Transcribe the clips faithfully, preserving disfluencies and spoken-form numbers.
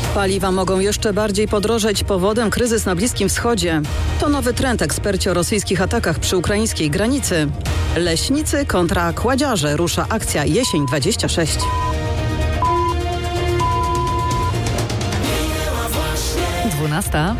Paliwa mogą jeszcze bardziej podrożeć, powodem kryzys na Bliskim Wschodzie. To nowy trend, eksperci o rosyjskich atakach przy ukraińskiej granicy. Leśnicy kontra kładziarze, rusza akcja Jesień dwadzieścia sześć. dwunasta.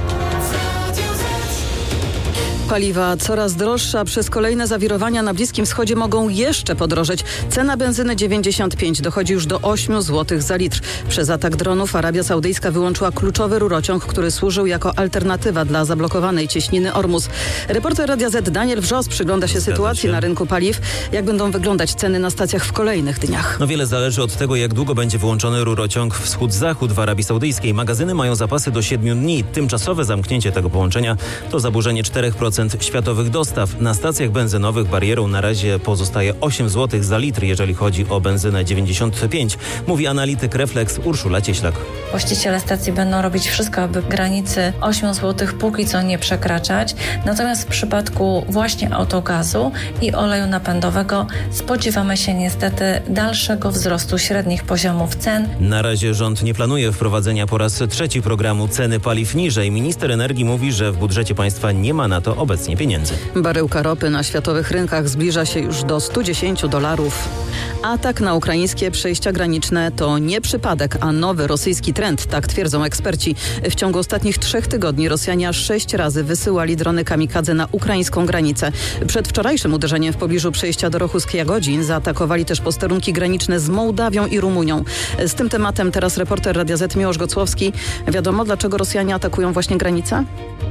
Paliwa coraz droższe, a przez kolejne zawirowania na Bliskim Wschodzie mogą jeszcze podrożeć. Cena benzyny dziewięćdziesiąt pięć dochodzi już do ośmiu złotych za litr. Przez atak dronów Arabia Saudyjska wyłączyła kluczowy rurociąg, który służył jako alternatywa dla zablokowanej cieśniny Ormus. Reporter Radia Z Daniel Wrzos przygląda się Zgadza sytuacji się. na rynku paliw. Jak będą wyglądać ceny na stacjach w kolejnych dniach? No wiele zależy od tego, jak długo będzie wyłączony rurociąg wschód-zachód w Arabii Saudyjskiej. Magazyny mają zapasy do siedmiu dni. Tymczasowe zamknięcie tego połączenia to zaburzenie czterech procent światowych dostaw. Na stacjach benzynowych barierą na razie pozostaje osiem złotych za litr, jeżeli chodzi o benzynę dziewięćdziesiąt pięć, mówi analityk Reflex Urszula Cieślak. Właściciele stacji będą robić wszystko, aby granicy ośmiu złotych póki co nie przekraczać. Natomiast w przypadku właśnie autogazu i oleju napędowego spodziewamy się niestety dalszego wzrostu średnich poziomów cen. Na razie rząd nie planuje wprowadzenia po raz trzeci programu ceny paliw niżej. Minister energii mówi, że w budżecie państwa nie ma na to obecnie pieniędzy. Baryłka ropy na światowych rynkach zbliża się już do stu dziesięciu dolarów. Atak na ukraińskie przejścia graniczne to nie przypadek, a nowy rosyjski trend, tak twierdzą eksperci. W ciągu ostatnich trzech tygodni Rosjanie aż sześć razy wysyłali drony kamikadze na ukraińską granicę. Przed wczorajszym uderzeniem w pobliżu przejścia do Rochusk-Jagodzin zaatakowali też posterunki graniczne z Mołdawią i Rumunią. Z tym tematem teraz reporter Radia Z Miłosz Gocłowski. Wiadomo, dlaczego Rosjanie atakują właśnie granicę?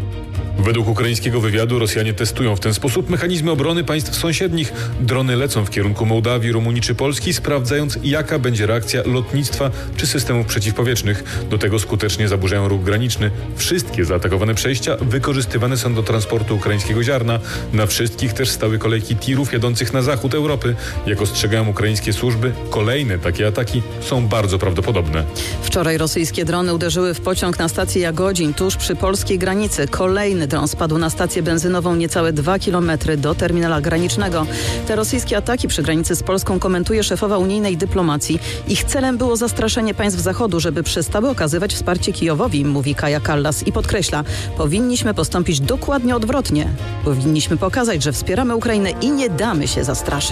Według ukraińskiego wywiadu Rosjanie testują w ten sposób mechanizmy obrony państw sąsiednich. Drony lecą w kierunku Mołdawii, Rumunii czy Polski, sprawdzając, jaka będzie reakcja lotnictwa czy systemów przeciwpowietrznych. Do tego skutecznie zaburzają ruch graniczny. Wszystkie zaatakowane przejścia wykorzystywane są do transportu ukraińskiego ziarna. Na wszystkich też stały kolejki tirów jadących na zachód Europy. Jak ostrzegają ukraińskie służby, kolejne takie ataki są bardzo prawdopodobne. Wczoraj rosyjskie drony uderzyły w pociąg na stację Jagodzin tuż przy polskiej granicy. Kolejny dron spadł na stację benzynową niecałe dwa kilometry do terminala granicznego. Te rosyjskie ataki przy granicy z Polską komentuje szefowa unijnej dyplomacji. Ich celem było zastraszenie państw Zachodu, żeby przestały okazywać wsparcie Kijowowi, mówi Kaja Kallas i podkreśla: powinniśmy postąpić dokładnie odwrotnie. Powinniśmy pokazać, że wspieramy Ukrainę i nie damy się zastraszyć.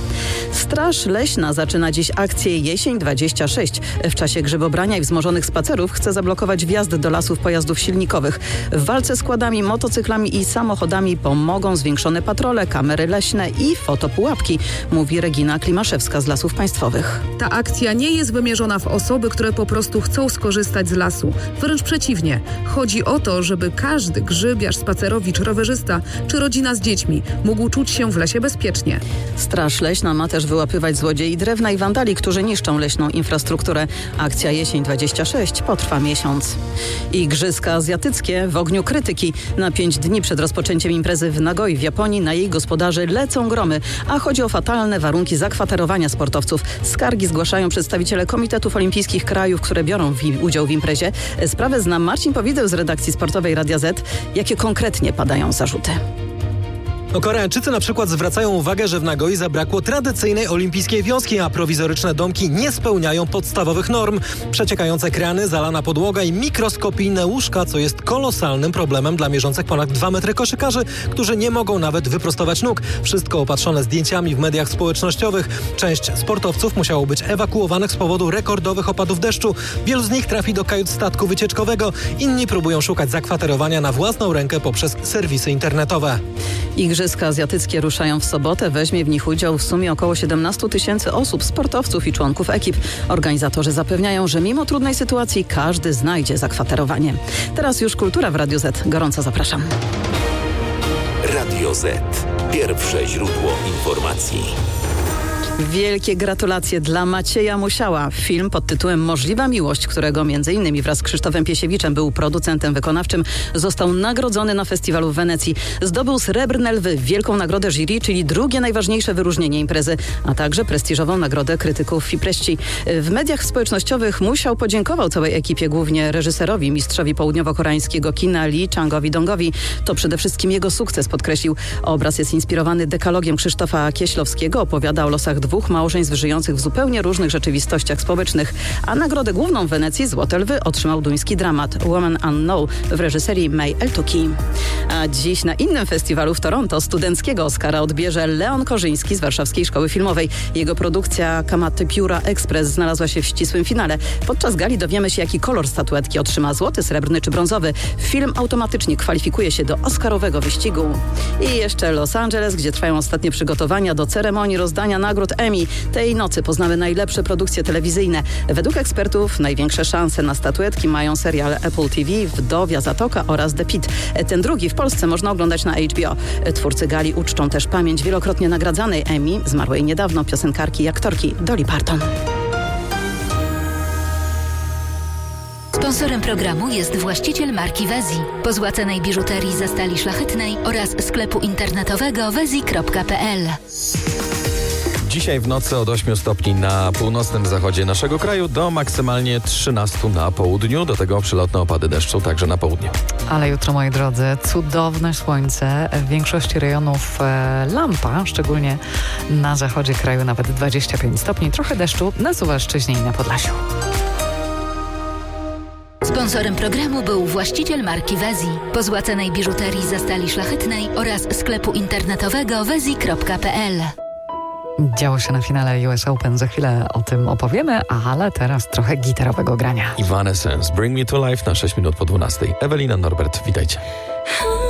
Straż Leśna zaczyna dziś akcję Jesień dwadzieścia sześć. W czasie grzybobrania i wzmożonych spacerów chce zablokować wjazd do lasów pojazdów silnikowych. W walce z kładami, motocyklami i samochodami pomogą zwiększone patrole, kamery leśne i fotopułapki, mówi Regina Klimaszewska z Lasów Państwowych. Ta akcja nie jest wymierzona w osoby, które po prostu chcą skorzystać z lasu. Wręcz przeciwnie. Chodzi o to, żeby każdy grzybiarz, spacerowicz, rowerzysta czy rodzina z dziećmi mógł czuć się w lesie bezpiecznie. Straż Leśna ma też wyłapywać złodziei drewna i wandali, którzy niszczą leśną infrastrukturę. Akcja Jesień dwadzieścia sześć potrwa miesiąc. Igrzyska azjatyckie w ogniu krytyki. Na pięć dni przed rozpoczęciem imprezy w Nagoi w Japonii na jej gospodarzy lecą gromy, a chodzi o fatalne warunki zakwaterowania sportowców. Skargi zgłaszają przedstawiciele komitetów olimpijskich krajów, które biorą w, udział w imprezie. Sprawę zna Marcin Powideł z redakcji sportowej Radia Z. Jakie konkretnie padają zarzuty? No, Koreańczycy na przykład zwracają uwagę, że w Nagoi zabrakło tradycyjnej olimpijskiej wioski, a prowizoryczne domki nie spełniają podstawowych norm. Przeciekające krany, zalana podłoga i mikroskopijne łóżka, co jest kolosalnym problemem dla mierzących ponad dwa metry koszykarzy, którzy nie mogą nawet wyprostować nóg. Wszystko opatrzone zdjęciami w mediach społecznościowych. Część sportowców musiało być ewakuowanych z powodu rekordowych opadów deszczu. Wielu z nich trafi do kajut statku wycieczkowego. Inni próbują szukać zakwaterowania na własną rękę poprzez serwisy internetowe. Igrzyska azjatyckie ruszają w sobotę. Weźmie w nich udział w sumie około siedemnaście tysięcy osób, sportowców i członków ekip. Organizatorzy zapewniają, że mimo trudnej sytuacji każdy znajdzie zakwaterowanie. Teraz już kultura w Radiu Z. Gorąco zapraszam. Radio Z. Pierwsze źródło informacji. Wielkie gratulacje dla Macieja Musiała. Film pod tytułem Możliwa miłość, którego między innymi wraz z Krzysztofem Piesiewiczem był producentem wykonawczym, został nagrodzony na festiwalu w Wenecji. Zdobył Srebrne Lwy, wielką nagrodę jury, czyli drugie najważniejsze wyróżnienie imprezy, a także prestiżową nagrodę krytyków Fipresci. W mediach społecznościowych Musiał podziękował całej ekipie, głównie reżyserowi, mistrzowi południowo-koreańskiego kina Lee Chang-owi-dongowi. To przede wszystkim jego sukces, podkreślił. Obraz jest inspirowany dekalogiem Krzysztofa Kieślowskiego, opowiada o losach dwóch małżeństw żyjących w zupełnie różnych rzeczywistościach społecznych. A nagrodę główną w Wenecji Złote Lwy otrzymał duński dramat Woman Unknown w reżyserii May El-Tuki. A dziś na innym festiwalu w Toronto studenckiego Oscara odbierze Leon Korzyński z Warszawskiej Szkoły Filmowej. Jego produkcja Kamaty Pióra Express znalazła się w ścisłym finale. Podczas gali dowiemy się, jaki kolor statuetki otrzyma, złoty, srebrny czy brązowy. Film automatycznie kwalifikuje się do oscarowego wyścigu. I jeszcze Los Angeles, gdzie trwają ostatnie przygotowania do ceremonii rozdania nagród Emmy. Tej nocy poznamy najlepsze produkcje telewizyjne. Według ekspertów największe szanse na statuetki mają seriale Apple T V, Wdowia Zatoka oraz The Pitt. Ten drugi w Polsce można oglądać na H B O. Twórcy gali uczczą też pamięć wielokrotnie nagradzanej Emmy, zmarłej niedawno piosenkarki i aktorki Dolly Parton. Sponsorem programu jest właściciel marki Wezi, pozłacanej biżuterii ze stali szlachetnej oraz sklepu internetowego wezi kropka p l. Dzisiaj w nocy od ośmiu stopni na północnym zachodzie naszego kraju do maksymalnie trzynastu na południu. Do tego przelotne opady deszczu także na południu. Ale jutro, moi drodzy, cudowne słońce. W większości rejonów e, lampa, szczególnie na zachodzie kraju nawet dwadzieścia pięć stopni. Trochę deszczu na Suwalszczyźnie i na Podlasiu. Sponsorem programu był właściciel marki Wezi, pozłacanej biżuterii ze stali szlachetnej oraz sklepu internetowego wezi kropka p l. Działo się na finale U S Open, za chwilę o tym opowiemy, ale teraz trochę gitarowego grania. Evanescence, Bring Me to Life na sześć minut po dwunastej. Ewelina, Norbert, witajcie.